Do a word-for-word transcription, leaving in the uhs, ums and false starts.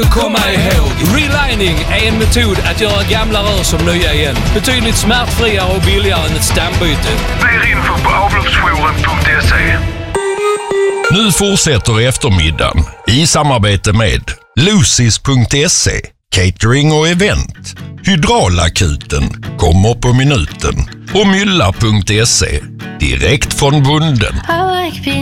Komma ihåg, relining är en metod att göra gamla rör som nya igen. Betydligt smärtfriare och billigare än ett stambyte. Mer info på avloppsjouren punkt se. Nu fortsätter eftermiddagen i samarbete med Lucis punkt se, catering och event. Hydraulakuten kommer på minuten och Mylla punkt se, direkt från bunden.